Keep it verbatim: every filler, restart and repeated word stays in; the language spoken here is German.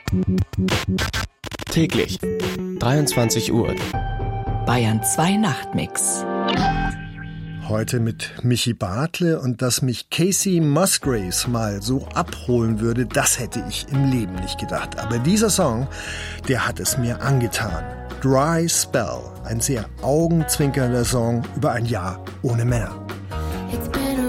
Täglich, dreiundzwanzig Uhr. Bayern zwei Nachtmix. Heute mit Michi Bartle, und dass mich Casey Musgraves mal so abholen würde, das hätte ich im Leben nicht gedacht. Aber dieser Song, der hat es mir angetan. Dry Spell, ein sehr augenzwinkernder Song über ein Jahr ohne Männer. It's been